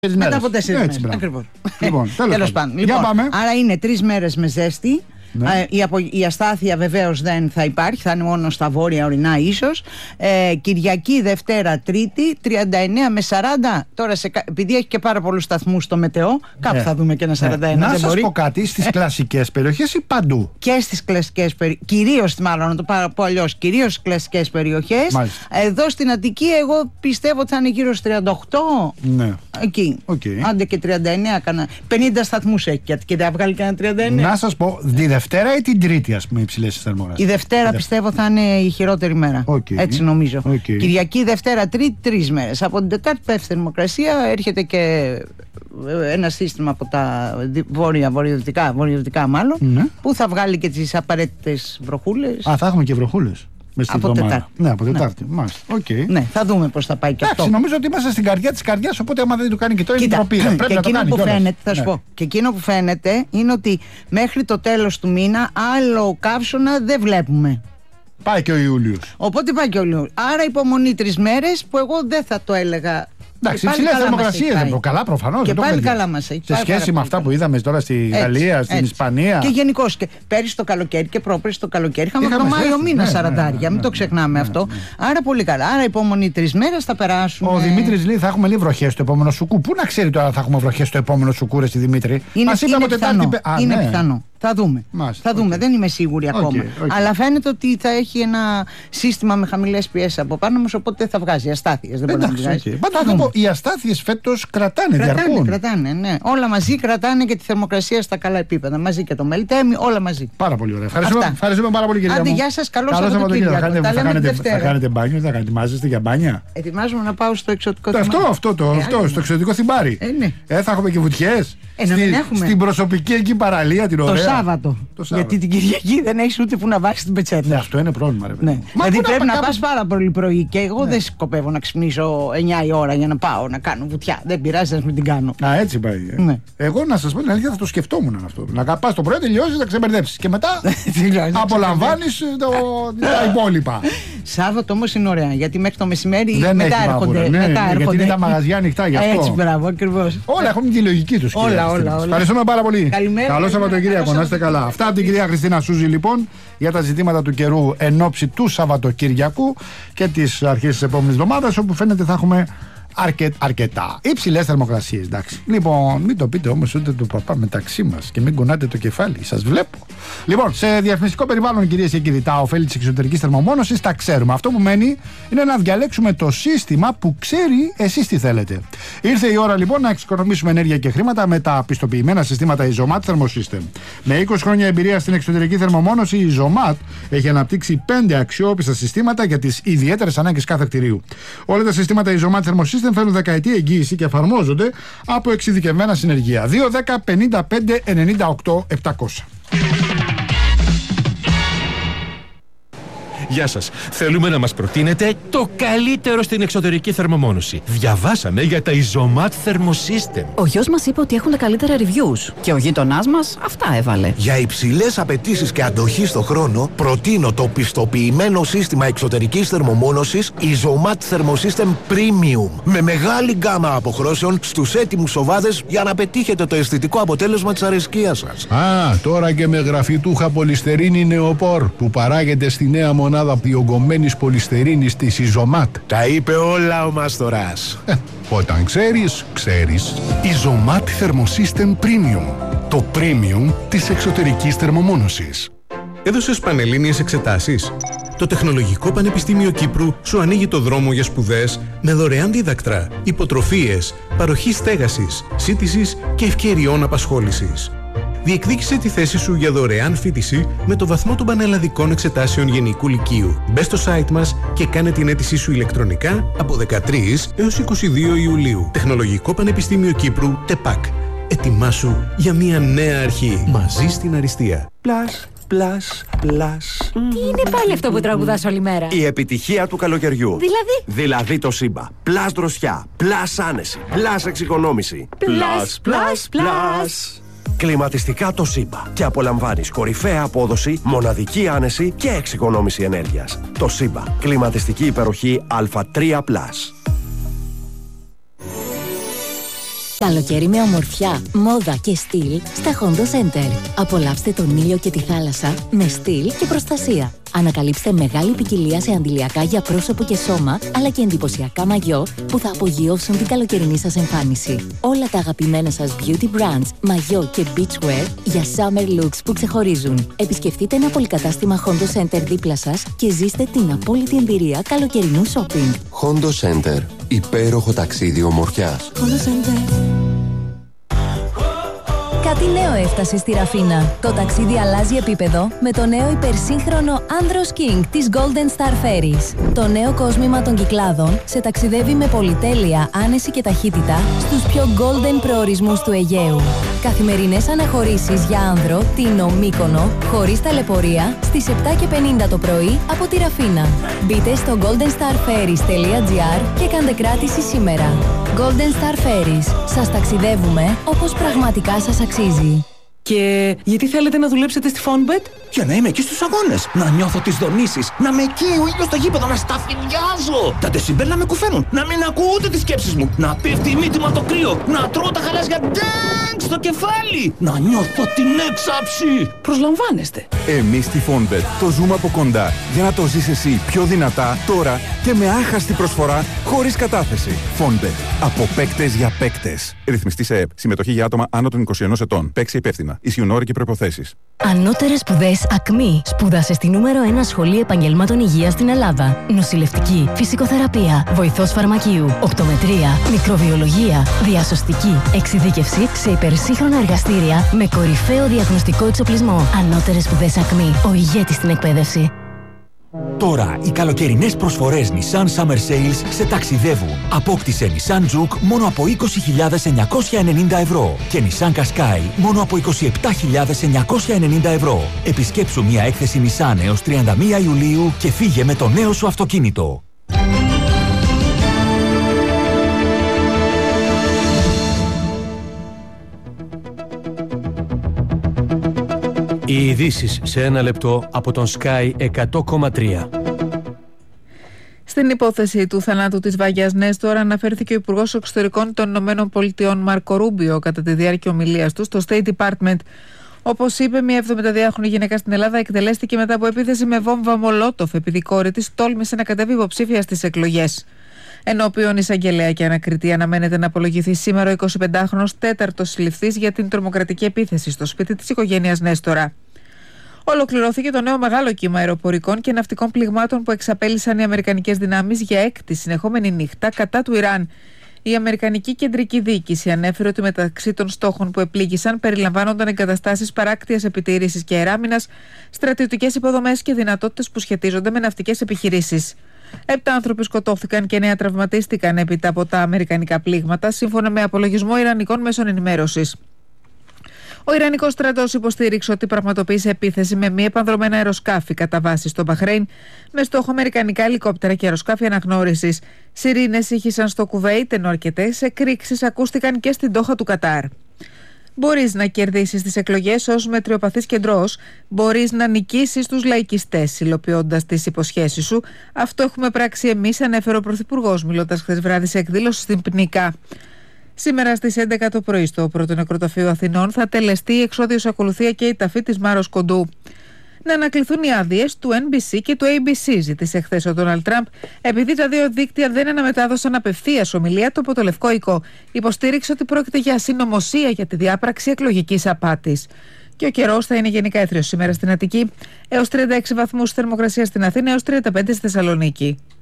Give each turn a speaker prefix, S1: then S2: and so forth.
S1: Μετά από 4 μέρες. Ακριβώς.
S2: Λοιπόν,
S1: τέλος πάντων. Άρα είναι 3 μέρες με ζέστη. Ναι. Η αστάθεια βεβαίως δεν θα υπάρχει, θα είναι μόνο στα βόρεια ορεινά ίσως. Κυριακή, Δευτέρα, Τρίτη 39 με 40. Τώρα επειδή έχει και πάρα πολλούς σταθμούς στο μετεό, κάπου θα δούμε και ένα 41.
S2: Να σας πω κάτι, στις κλασικές περιοχές ή παντού?
S1: Και στις κλασικές περιοχές, κυρίως, μάλλον να το πω αλλιώς, κυρίως στις κλασικές περιοχές.
S2: Μάλιστα.
S1: Εδώ στην Αττική εγώ πιστεύω ότι θα είναι γύρω στους 38.
S2: Ναι.
S1: Εκεί. Άντε και 39, 50 σταθμούς έχει και δεν βγάλει κανένα 39.
S2: Να σας πω, Δευτέρα ή την Τρίτη, ας πούμε, υψηλές θερμοκρασίες?
S1: Η Δευτέρα πιστεύω θα είναι η χειρότερη μέρα. Έτσι νομίζω. Κυριακή, Δευτέρα, Τρίτη, 3 μέρες. Από την Τετάρτη πέφτει θερμοκρασία, έρχεται και ένα σύστημα από τα βορειοδυτικά μάλλον, που θα βγάλει και τις απαραίτητες βροχούλες.
S2: Α, θα έχουμε και βροχούλες.
S1: Από Τετάρτη.
S2: Ναι, από Τετάρτη. Μάλιστα.
S1: Ναι, θα δούμε πώς θα πάει και αυτό.
S2: Νομίζω ότι είμαστε στην καρδιά της καρδιάς, οπότε άμα δεν το κάνει και τώρα είναι ντροπή.
S1: Και εκείνο που φαίνεται, θα σου πω, και εκείνο που φαίνεται είναι ότι μέχρι το τέλος του μήνα άλλο καύσωνα δεν βλέπουμε.
S2: Πάει και ο Ιούλιος.
S1: Οπότε πάει και ο Ιούλιος. Άρα υπομονή 3 μέρες που εγώ δεν θα το έλεγα.
S2: Εντάξει, υψηλές θερμοκρασίες δεν καλά προφανώς.
S1: Και πάλι καλά μας έχει.
S2: Σε σχέση με αυτά που είδαμε τώρα στη Γαλλία, στην Ισπανία.
S1: Και γενικώς και πέρυσι το καλοκαίρι και πρόπερσι το καλοκαίρι είχαμε το Μάιο μήνα 40. Μην το ξεχνάμε αυτό. Άρα πολύ καλά. Άρα υπομονή 3 μέρες θα περάσουν.
S2: Ο Δημήτρης λέει θα έχουμε λίγο βροχές στο επόμενο σουκού. Πού να ξέρει τώρα θα έχουμε βροχές στο επόμενο σουκού, ρε Δημήτρη?
S1: Είναι πιθανό. Θα δούμε. Θα δούμε. Δεν είμαι σίγουρη ακόμα. Αλλά φαίνεται ότι θα έχει ένα σύστημα με χαμηλές πιέσεις από πάνω μας, οπότε θα βγάζει αστάθειες. Δεν μπορεί να βγάζει.
S2: Οι αστάθειες φέτος διαρκούν.
S1: Κρατάνε, ναι. Όλα μαζί κρατάνε και τη θερμοκρασία στα καλά επίπεδα. Μαζί και το Μελιτέμι, όλα μαζί.
S2: Πάρα πολύ ωραία. Ευχαριστούμε πάρα πολύ, κυρία.
S1: Άντε, γεια σας, καλό Σαββατοκύριακο.
S2: Θα κάνετε μπάνιο, θα ετοιμάζεστε για μπάνια?
S1: Ετοιμάζομαι να πάω στο εξωτικό θυμάρι.
S2: Αυτό, στο εξωτικό θυμάρι. Θα έχουμε και βουτιές. Στην προσωπική εκεί παραλία την ωραία.
S1: Το Σάββατο. Γιατί την Κυριακή δεν έχεις ούτε που να βάσεις την πετσέτα.
S2: Ναι, αυτό είναι πρόβλημα, ρε παιδί.
S1: Δηλαδή πρέπει να πας πάρα πολύ πρωί και εγώ δεν σκοπεύω να ξυπνήσω 9 η ώρα για να πάω να κάνω βουτιά. Δεν πειράζει, να μην την κάνω.
S2: Α, έτσι πάει. Εγώ να σας πω την αλήθεια, θα το σκεφτόμουν αυτό. Να πας το πρωί, τελειώσεις, να ξεμπερδέψεις. Και μετά απολαμβάνεις τα υπόλοιπα.
S1: Σάββατο όμως είναι ωραία, γιατί μέχρι το μεσημέρι
S2: μετά έρχονται. Γιατί είναι τα μαγαζιά ανοιχτά γι' αυτό.
S1: Έτσι, μπράβο, ακριβώς.
S2: Όλα έχουν τη λογική τους.
S1: Όλα.
S2: Ευχαριστούμε πάρα πολύ.
S1: Καλό
S2: Σαββατοκύριακο, να είστε καλά. Αυτά από την κυρία Χριστίνα Σούζη λοιπόν για τα ζητήματα του καιρού εν ώψη του Σαββατοκυριακού και τις αρχές της επόμενης εβδομάδας, όπου φαίνεται θα έχουμε αρκετά υψηλές θερμοκρασίες. Εντάξει. Λοιπόν, μην το πείτε όμως ούτε του παπά μεταξύ μας και μην κουνάτε το κεφάλι. Σας βλέπω. Λοιπόν, σε διαφημιστικό περιβάλλον, κυρίες και κύριοι, τα ωφέλη της εξωτερικής θερμομόνωσης τα ξέρουμε. Αυτό που μένει είναι να διαλέξουμε το σύστημα που ξέρει εσείς τι θέλετε. Ήρθε η ώρα λοιπόν να εξοικονομήσουμε ενέργεια και χρήματα με τα πιστοποιημένα συστήματα Isomat Thermosystem. Με 20 χρόνια εμπειρία στην εξωτερική θερμομόνωση, η Isomat έχει αναπτύξει 5 αξιόπιστα συστήματα για τις ιδιαίτερες ανάγκες κάθε κτηρίου. Όλα τα συστήματα Isomat Thermosystem φέρνουν δεκαετή εγγύηση και εφαρμόζονται από εξειδικευμένα συνεργεία. 2, 10, 55, 98, 700.
S3: Γεια σας. Θέλουμε να μας προτείνετε το καλύτερο στην εξωτερική θερμομόνωση. Διαβάσαμε για τα Isomat Thermosystem.
S4: Ο γιος μας είπε ότι έχουν τα καλύτερα reviews και ο γείτονάς μας αυτά έβαλε.
S5: Για υψηλές απαιτήσεις και αντοχή στο χρόνο, προτείνω το πιστοποιημένο σύστημα εξωτερικής θερμομόνωσης Isomat Thermosystem Premium. Με μεγάλη γκάμα αποχρώσεων στους έτοιμους σοβάδες για να πετύχετε το αισθητικό αποτέλεσμα της αρεσκίας σας.
S6: Τώρα και με γραφιτούχα πολυστερίνη νεοπόρ που παράγεται στη νέα μονάδα διογκωμένης πολυστερίνης της Isomat.
S5: Τα είπε όλα ο Μάστορας.
S6: Όταν ξέρεις, ξέρεις.
S7: Isomat Thermosystem Premium. Το premium της εξωτερικής θερμομόνωσης.
S8: Έδωσες πανελλήνιες εξετάσεις? Το Τεχνολογικό Πανεπιστήμιο Κύπρου σου ανοίγει το δρόμο για σπουδές με δωρεάν δίδακτρα, υποτροφίες, παροχή στέγασης, σύντησης και ευκαιριών απασχόλησης. Διεκδίκησε τη θέση σου για δωρεάν φοιτηση με το βαθμό των πανελλαδικών εξετάσεων Γενικού Λυκείου. Μπες στο site μας και κάνε την αίτησή σου ηλεκτρονικά από 13 έως 22 Ιουλίου. Τεχνολογικό Πανεπιστήμιο Κύπρου, ΤΕΠΑΚ. Ετοιμάσου για μια νέα αρχή. Μαζί στην αριστεία.
S4: Τι είναι πάλι αυτό που τραγουδάς όλη μέρα?
S9: Η επιτυχία του καλοκαιριού. Δηλαδή το Σύμπα. Πλάς δροσιά, πλάς άνεση, πλάς εξοικονόμηση. Πλάς. Κλιματιστικά το Σύμπα και απολαμβάνεις κορυφαία απόδοση, μοναδική άνεση και εξοικονόμηση ενέργειας. Το Σύμπα. Κλιματιστική υπεροχή Α3+.
S10: Καλοκαίρι με ομορφιά, μόδα και στυλ στα Hondo Center. Απολαύστε τον ήλιο και τη θάλασσα με στυλ και προστασία. Ανακαλύψτε μεγάλη ποικιλία σε αντιλιακά για πρόσωπο και σώμα, αλλά και εντυπωσιακά μαγιό που θα απογειώσουν την καλοκαιρινή σας εμφάνιση. Όλα τα αγαπημένα σας beauty brands, μαγιό και beachwear για summer looks που ξεχωρίζουν. Επισκεφτείτε ένα πολυκατάστημα Hondo Center δίπλα σας και ζήστε την απόλυτη εμπειρία καλοκαιρινού shopping.
S11: Hondo Center. Υπέροχο ταξίδι ομορφιάς.
S10: Hondo Center. Κάτι νέο έφτασε στη Ραφίνα. Το ταξίδι αλλάζει επίπεδο με το νέο υπερσύγχρονο Andros King της Golden Star Ferries. Το νέο κόσμημα των Κυκλάδων σε ταξιδεύει με πολυτέλεια, άνεση και ταχύτητα στους πιο golden προορισμούς του Αιγαίου. Καθημερινές αναχωρήσεις για άνδρο, Τίνο, Μύκονο, χωρίς ταλαιπωρία, στις 7:50 το πρωί από τη Ραφίνα. Μπείτε στο goldenstarferries.gr και κάντε κράτηση σήμερα. Golden Star Ferries. Σας ταξιδεύουμε όπως πραγματικά σας αξίζει.
S12: Και γιατί θέλετε να δουλέψετε στη Fonbet?
S13: Για να είμαι εκεί στους αγώνες, να νιώθω τις δονήσεις, να με εκεί ο ήλιος στο γήπεδο, να σταφυλιάζω. Τα ντεσιμπέλ να με κουφαίνουν, να μην ακούω ούτε τις σκέψεις μου, να πέφτει η μύτη μου από το κρύο, να τρώω τα χαλάζια ντέγκ στο κεφάλι, να νιώθω την έξαψη.
S12: Προσλαμβάνεστε.
S14: Εμείς στη Fonbet το ζούμε από κοντά για να το ζεις εσύ πιο δυνατά, τώρα και με άχαστη προσφορά, χωρίς κατάθεση. Fonbet. Από παίκτες για παίκτες. Ρυθμιστή σε ΕΠ. Συμμετοχή για άτομα άνω των 21 ετών. Παίξει υπεύθυνα. Ισχύουν όροι και προϋποθέσεις.
S10: Ανώτερες σπουδές ΑΚΜΗ. Σπούδασε στη νούμερο 1 σχολή επαγγελμάτων υγείας στην Ελλάδα. Νοσηλευτική, φυσικοθεραπεία, βοηθός φαρμακείου, οπτομετρία, μικροβιολογία, διασωστική, εξειδίκευση σε υπερσύγχρονα εργαστήρια με κορυφαίο διαγνωστικό εξοπλισμό. Ανώτερες σπουδές ΑΚΜΗ. Ο ηγέτης στην εκπαίδευση.
S15: Τώρα οι καλοκαιρινές προσφορές Nissan Summer Sales σε ταξιδεύουν. Απόκτησε Nissan Juke μόνο από 20.990 ευρώ και Nissan Qashqai μόνο από 27.990 ευρώ. Επισκέψου μια έκθεση Nissan έως 31 Ιουλίου και φύγε με το νέο σου αυτοκίνητο.
S16: Οι ειδήσεις σε ένα λεπτό από τον Sky 100,3.
S17: Στην υπόθεση του θανάτου της Βάγιας Νέστορ αναφέρθηκε ο Υπουργός Εξωτερικών των ΗΠΑ Μάρκο Ρούμπιο κατά τη διάρκεια ομιλίας του στο State Department. Όπως είπε, μια 72χρονη γυναίκα στην Ελλάδα εκτελέστηκε μετά από επίθεση με βόμβα Μολότοφ επειδή η κόρη της τόλμησε να κατέβει υποψήφια στις εκλογές. Ενώπιον εισαγγελέα και ανακριτή αναμένεται να απολογηθεί σήμερα ο 25χρονος τέταρτος συλληφθής για την τρομοκρατική επίθεση στο σπίτι της οικογένειας Νέστορα. Ολοκληρώθηκε το νέο μεγάλο κύμα αεροπορικών και ναυτικών πληγμάτων που εξαπέλυσαν οι αμερικανικές δυνάμεις για έκτη συνεχόμενη νύχτα κατά του Ιράν. Η Αμερικανική Κεντρική Διοίκηση ανέφερε ότι μεταξύ των στόχων που επλήγησαν περιλαμβάνονταν εγκαταστάσεις παράκτειας επιτήρησης και αεράμινας, στρατιωτικές υποδομές και δυνατότητες που σχετίζονται με ναυτικές επιχειρήσεις. 7 άνθρωποι σκοτώθηκαν και 9 τραυματίστηκαν έπειτα από τα αμερικανικά πλήγματα, σύμφωνα με απολογισμό Ιρανικών μέσων ενημέρωσης. Ο Ιρανικός στρατός υποστήριξε ότι πραγματοποίησε επίθεση με μη επανδρομένα αεροσκάφη κατά βάση στο Μπαχρέιν, με στόχο αμερικανικά ελικόπτερα και αεροσκάφη αναγνώρισης. Σιρήνες ήχησαν στο Κουβέιτ, ενώ αρκετές εκρήξεις ακούστηκαν και στην Ντόχα του Κατάρ. Μπορείς να κερδίσεις τις εκλογές ως μετριοπαθής κεντρός. Μπορείς να νικήσεις τους λαϊκιστές, υλοποιώντας τις υποσχέσεις σου. Αυτό έχουμε πράξει εμείς, ανέφερε ο Πρωθυπουργός, μιλώντας χθες βράδυ σε εκδήλωση στην Πνικά. Σήμερα στις 11 το πρωί στο Πρώτο Νεκροταφείο Αθηνών θα τελεστεί η εξώδιος ακολουθία και η ταφή της Μάρος Κοντού. Να ανακληθούν οι άδειες του NBC και του ABC, ζήτησε χθες ο Ντόναλντ Τραμπ, επειδή τα δύο δίκτυα δεν αναμετάδωσαν απευθείας ομιλία του από το Λευκό Οικό. Υποστήριξε ότι πρόκειται για συνωμοσία για τη διάπραξη εκλογικής απάτης. Και ο καιρός θα είναι γενικά έθριος σήμερα στην Αττική, έως 36 βαθμούς θερμοκρασία στην Αθήνα, έως 35 στη Θεσσαλονίκη.